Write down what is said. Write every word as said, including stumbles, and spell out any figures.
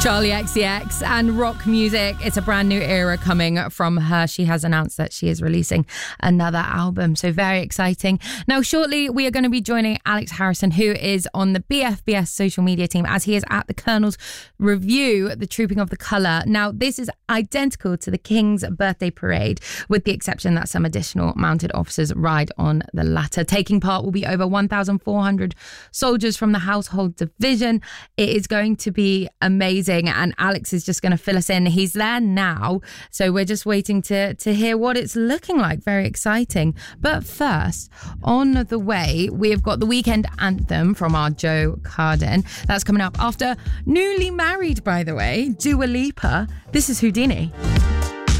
Charlie X C X and rock music. It's a brand new era coming from her. She has announced that she is releasing another album, so very exciting. Now, shortly, we are going to be joining Alex Harrison, who is on the B F B S social media team, as he is at the Colonel's review, The Trooping of the Colour. Now, this is identical to the King's birthday parade, with the exception that some additional mounted officers ride on the latter. Taking part will be over one thousand four hundred soldiers from the Household Division. It is going to be amazing. And Alex is just going to fill us in. He's there now, so we're just waiting to to hear what it's looking like. Very exciting. But first, on the way, we have got the weekend anthem from our Joe Carden. That's coming up after newly married, by the way, Dua Lipa. This is Houdini.